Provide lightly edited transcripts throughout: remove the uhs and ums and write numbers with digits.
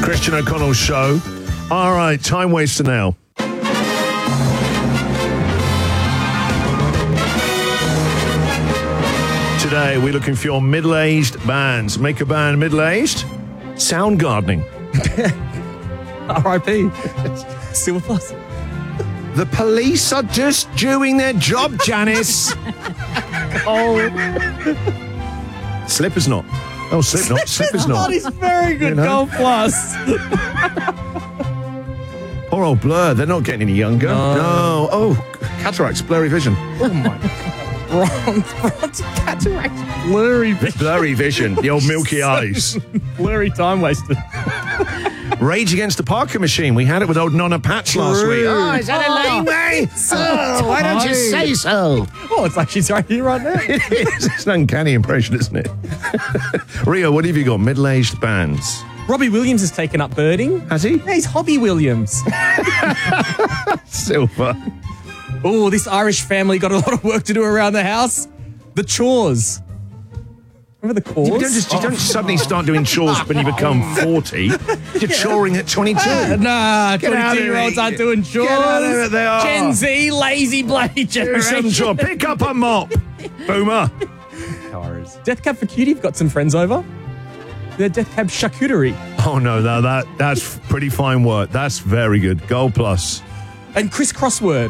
Christian O'Connell Show. All right, time waster now. Today, we're looking for your middle-aged bands. Make a band middle-aged? Sound gardening. R.I.P. Silver Plus. The police are just doing their job, Janice. Slipper's not. Oh, Slipknot. Slipper's not. That is very good. You know? Gold Plus. Poor old Blur. They're not getting any younger. No. Oh, cataracts, blurry vision. Oh my God. Bronze cataract. Blurry vision. Blurry vision. The old milky eyes. Blurry time wasted. Rage Against the Parker Machine. We had it with old Nonna Patch last week. Oh, is that a lame way? Oh, why don't you say so? Oh, it's like she's right here right now. It is. It's an uncanny impression, isn't it? Rio, what have you got? Middle-aged bands. Robbie Williams has taken up birding. Has he? Yeah, he's Hobby Williams. Silver. Oh, this Irish family got a lot of work to do around the house. The chores. Remember the chores? You don't suddenly start doing chores when you become 40. You're choring at 22. Nah, Get out of 22-year-olds it. aren't doing chores. Get out of it, they are. Gen Z, lazy bloody Do some generation. chore. Pick up a mop. Boomer. Death Cab for Cutie have got some friends over. They're Death Cab Charcuterie. Oh, no, that's pretty fine work. That's very good. Gold plus. And Chris Crossword.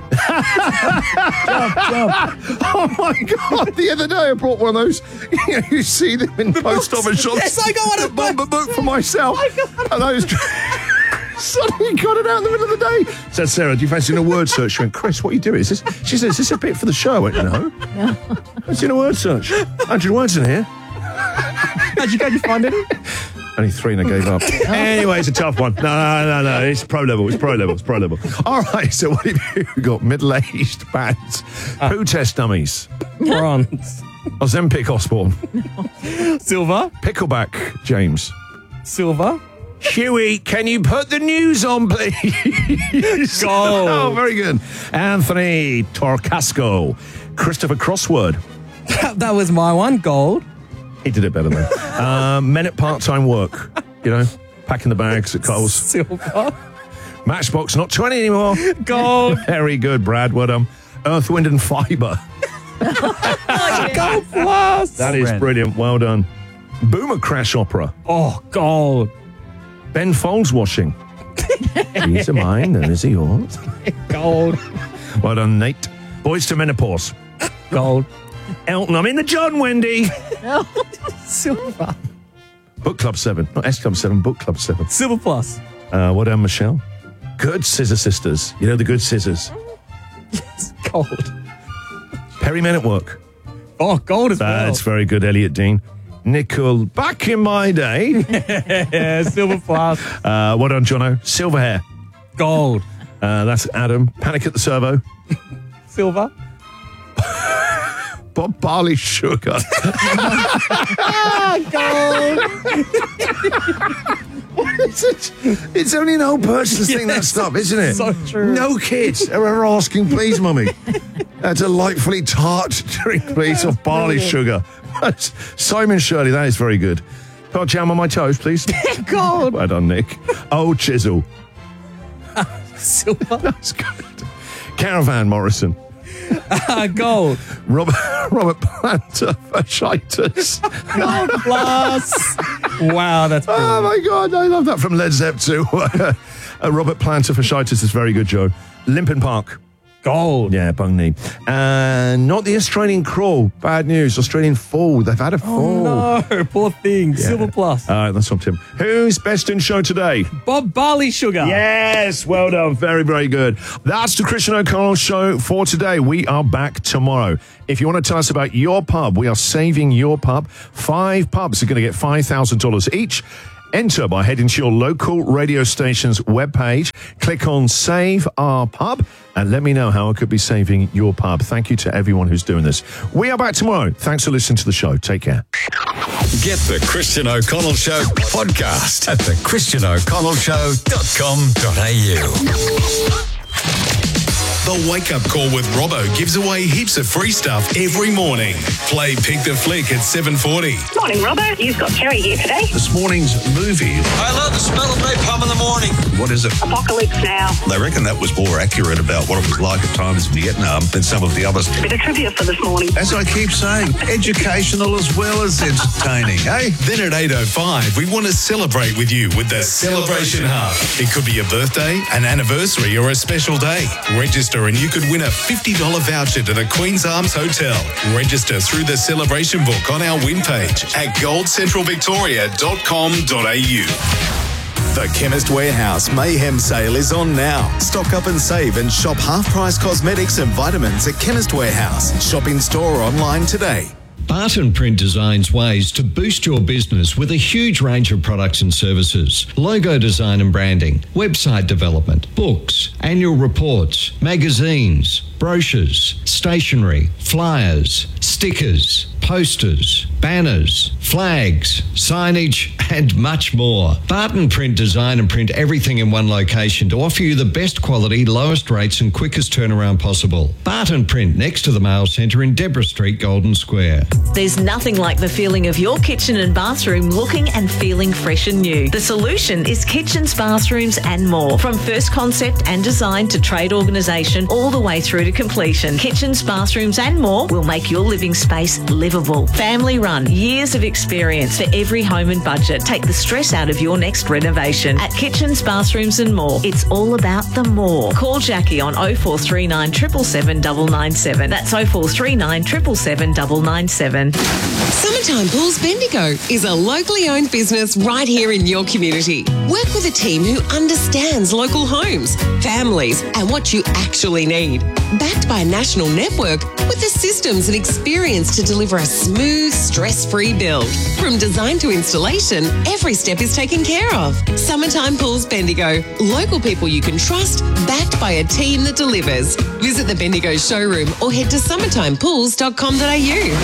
Oh, my God. The other day I brought one of those. You see them in post office shops. Yes, I got one of Bumper book for myself. And those... Suddenly got it out in the middle of the day. Said, Sarah, do you fancy a word search? She went, Chris, what are you doing? Is this? She said, is this a bit for the show? I went, no. What's in a word search? 100 words in here. How'd you find any? Only 3 and I gave up. Anyway, it's a tough one. No. It's pro level. It's pro level. All right, so what have you got? Middle-aged bands. Poo test dummies. Bronze. Ozempic Osborne. Silver. Pickleback James. Silver. Huey, can you put the news on, please? Gold. Oh, very good. Anthony Torcasco. Christopher Crossword. That was my one. Gold. He did it better than men at part-time work. You know, packing the bags at Coles. Silver. Matchbox, not 20 anymore. Gold. Very good, Brad. Well done. Earth, Wind and Fibre. Gold Plus. That is brilliant. Well done. Boomer Crash Opera. Oh, gold. Ben Folds Washing. These are mine, and is he yours? Gold. Well done, Nate. Boys to Menopause. Gold. Elton, I'm in the John, Wendy. Silver. Book Club 7. Not S Club 7, Book Club 7. Silver Plus. Well done, Michelle. Good Scissor Sisters. You know the Good Scissors. Gold. Perry Men at Work. Oh, gold as well. That's very good, Elliot Dean. Nickel, back in my day. Yeah, Silver Plus. Well done, Jono. Silver Hair. Gold. That's Adam. Panic at the Servo. Silver. Bob Barley Sugar. Gold. It's only an old person's thing, that stuff, isn't it? So true. No kids are ever asking, please, mummy. A delightfully tart drink, please, of barley sugar. Simon Shirley, that is very good. Got jam on my toes, please. Gold. Well done, Nick. Oh, Chisel. Silver. That's good. Caravan Morrison. Gold. Robert Planter Fasciitis. Gold Plus. Wow, that's brilliant. Oh, my God. I love that from Led Zepp too. Robert Planter Fasciitis is very good, Joe. Linkin Park. Gold. Yeah, bung knee. And not the Australian crawl. Bad news. Australian fall. They've had a fall. Oh, no. Poor thing. Yeah. Silver Plus. All right, that's up to him. Who's best in show today? Bob Barley Sugar. Yes, well done. Very, very good. That's the Christian O'Connell Show for today. We are back tomorrow. If you want to tell us about your pub, we are saving your pub. 5 pubs are going to get $5,000 each. Enter by heading to your local radio station's webpage. Click on Save Our Pub and let me know how I could be saving your pub. Thank you to everyone who's doing this. We are back tomorrow. Thanks for listening to the show. Take care. Get the Christian O'Connell Show podcast at thechristianoconnellshow.com.au. The Wake Up Call with Robbo gives away heaps of free stuff every morning. Play Pick the Flick at 7:40. Morning, Robbo. You've got Terry here today. This morning's movie. I love the smell of napalm in the morning. What is it? Apocalypse Now. They reckon that was more accurate about what it was like at times in Vietnam than some of the others. Bit of trivia for this morning. As I keep saying, educational as well as entertaining, eh? Then at 8:05, we want to celebrate with you with the Celebration Hub. It could be your birthday, an anniversary, or a special day. Register and you could win a $50 voucher to the Queen's Arms Hotel. Register through the celebration book on our win page at goldcentralvictoria.com.au. The Chemist Warehouse Mayhem Sale is on now. Stock up and save and shop half-price cosmetics and vitamins at Chemist Warehouse. Shop in store or online today. Barton Print designs ways to boost your business with a huge range of products and services. Logo design and branding, website development, books, annual reports, magazines, brochures, stationery, flyers, stickers, posters, banners, flags, signage, and much more. Barton Print design and print everything in one location to offer you the best quality, lowest rates and quickest turnaround possible. Barton Print next to the Mail Centre in Deborah Street, Golden Square. There's nothing like the feeling of your kitchen and bathroom looking and feeling fresh and new. The solution is kitchens, bathrooms and more. From first concept and design to trade organisation all the way through to completion. Kitchens, bathrooms and more will make your living space livable. Family run, years of experience for every home and budget. Take the stress out of your next renovation. At Kitchens, Bathrooms and More, it's all about the more. Call Jackie on 0439 777 997. That's 0439 777 997. Summertime Pools Bendigo is a locally owned business right here in your community. Work with a team who understands local homes, families, and what you actually need. Backed by a national network with the systems and experience to deliver a smooth, stress-free build. From design to installation, every step is taken care of. Summertime Pools Bendigo. Local people you can trust, backed by a team that delivers. Visit the Bendigo showroom or head to summertimepools.com.au.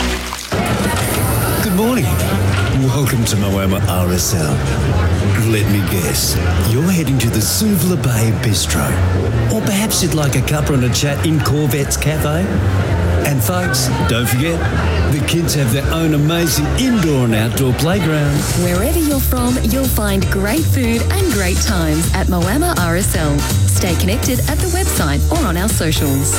Good morning. Welcome to Moama RSL. Let me guess, you're heading to the Suvla Bay Bistro. Or perhaps you'd like a cuppa and a chat in Corvette's Cafe. And folks, don't forget, the kids have their own amazing indoor and outdoor playground. Wherever you're from, you'll find great food and great times at Moama RSL. Stay connected at the website or on our socials.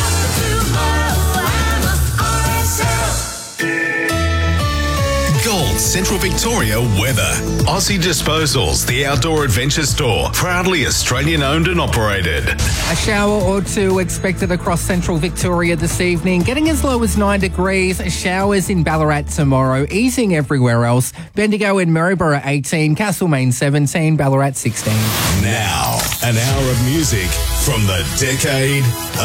Gold Central Victoria weather. Aussie Disposals, the outdoor adventure store, proudly Australian owned and operated. A shower or two expected across central Victoria this evening, getting as low as 9 degrees. Showers in Ballarat tomorrow, easing everywhere else. Bendigo and Maryborough 18, Castlemaine 17, Ballarat 16. Now, an hour of music from the decade